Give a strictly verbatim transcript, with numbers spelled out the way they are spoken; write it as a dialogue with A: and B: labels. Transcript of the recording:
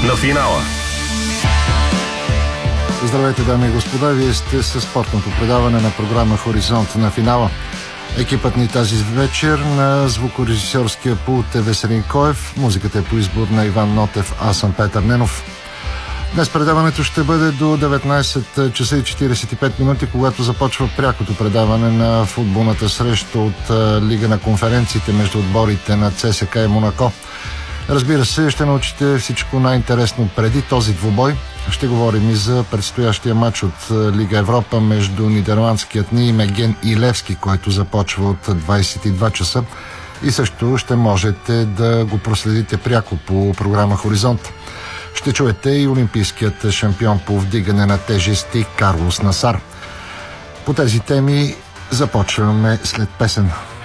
A: на финала.
B: Здравейте, дами и господа, вие сте със спортното предаване на програма Хоризонт на финала. Екипът ни тази вечер на звукорежисьорския пулт е Веселин Коев, музиката е по избор на Иван Нотев, аз съм Петър Ненов. Днес предаването ще бъде до деветнайсет часа и четирийсет и пет минути, когато започва прякото предаване на футболната среща от Лига на конференциите между отборите на ЦСКА и Монако. Разбира се, ще научите всичко най-интересно преди този двубой. Ще говорим и за предстоящия матч от Лига Европа между нидерландският ни Меген и Левски, който започва от двайсет и два часа. И също ще можете да го проследите пряко по програма Хоризонт. Ще чуете и олимпийският шампион по вдигане на тежести Карлос Насар. По тези теми започваме след песен.